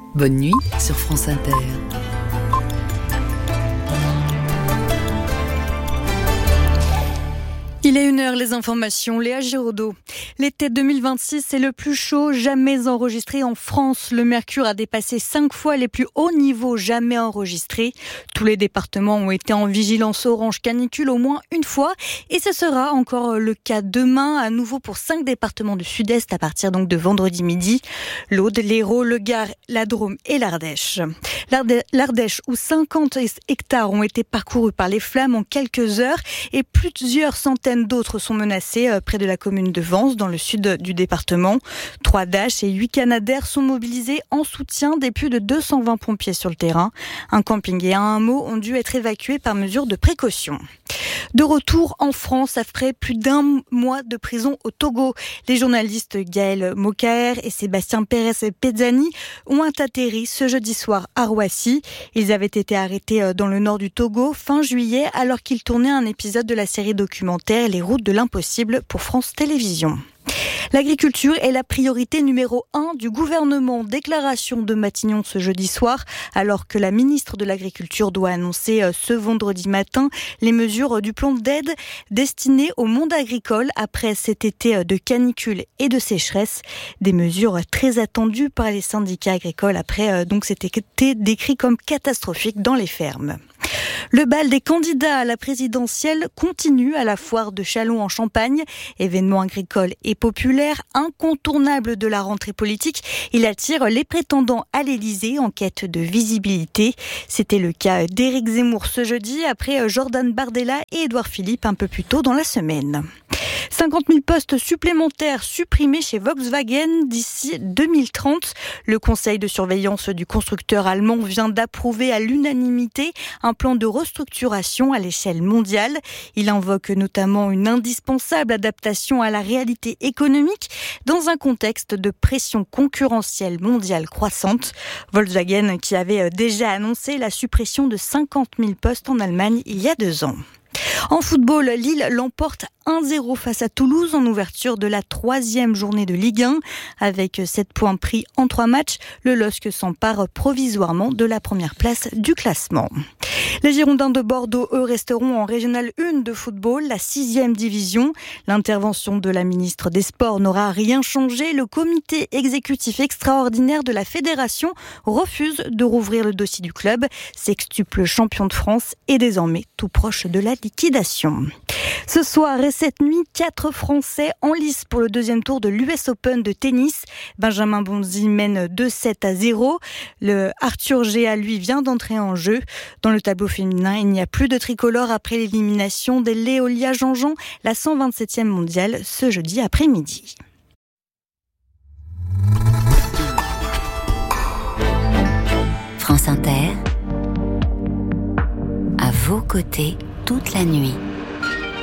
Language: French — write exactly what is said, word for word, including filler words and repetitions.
Bonne nuit sur France Inter. Il est une heure, les informations, Léa Giraudot. L'été deux mille vingt-six, c'est le plus chaud jamais enregistré en France. Le mercure a dépassé cinq fois les plus hauts niveaux jamais enregistrés. Tous les départements ont été en vigilance orange canicule au moins une fois. Et ce sera encore le cas demain, à nouveau pour cinq départements du sud-est à partir donc de vendredi midi. L'Aude, l'Hérault, le Gard, la Drôme et l'Ardèche. L'Ardèche, où cinquante hectares ont été parcourus par les flammes en quelques heures et plusieurs centaines d'autres sont menacés euh, près de la commune de Vence, dans le sud du département. Trois Dash et huit Canadair sont mobilisés en soutien des plus de deux cent vingt pompiers sur le terrain. Un camping et un hameau ont dû être évacués par mesure de précaution. De retour en France après plus d'un mois de prison au Togo, les journalistes Gaël Mokaer et Sébastien Pérez-Pezzani ont atterri ce jeudi soir à Roissy. Ils avaient été arrêtés dans le nord du Togo fin juillet alors qu'ils tournaient un épisode de la série documentaire Les routes de l'impossible pour France Télévisions. L'agriculture est la priorité numéro un du gouvernement. Déclaration de Matignon ce jeudi soir, alors que la ministre de l'Agriculture doit annoncer ce vendredi matin les mesures du plan d'aide destiné au monde agricole après cet été de canicule et de sécheresse. Des mesures très attendues par les syndicats agricoles après donc cet été décrit comme catastrophique dans les fermes. Le bal des candidats à la présidentielle continue à la foire de Châlons en Champagne. Événement agricole et populaire, incontournable de la rentrée politique, il attire les prétendants à l'Élysée en quête de visibilité. C'était le cas d'Éric Zemmour ce jeudi, après Jordan Bardella et Édouard Philippe un peu plus tôt dans la semaine. cinquante mille postes supplémentaires supprimés chez Volkswagen d'ici deux mille trente. Le conseil de surveillance du constructeur allemand vient d'approuver à l'unanimité un plan de restructuration à l'échelle mondiale. Il invoque notamment une indispensable adaptation à la réalité économique dans un contexte de pression concurrentielle mondiale croissante. Volkswagen qui avait déjà annoncé la suppression de cinquante mille postes en Allemagne il y a deux ans. En football, Lille l'emporte un zéro face à Toulouse en ouverture de la troisième journée de Ligue un. Avec sept points pris en trois matchs, le L O S C s'empare provisoirement de la première place du classement. Les Girondins de Bordeaux, eux, resteront en Régionale un de football, la sixième division. L'intervention de la ministre des Sports n'aura rien changé. Le comité exécutif extraordinaire de la fédération refuse de rouvrir le dossier du club. Sextuple champion de France est désormais tout proche de la liquidation. Ce soir et cette nuit, quatre Français en lice pour le deuxième tour de l'U S Open de tennis. Benjamin Bonzi mène deux sept à zéro. Le Arthur Géa, lui, vient d'entrer en jeu. Dans le tableau féminin, il n'y a plus de tricolore après l'élimination des Léolia Jean-Jean, la cent vingt-septième mondiale, ce jeudi après-midi. France Inter, à vos côtés toute la nuit.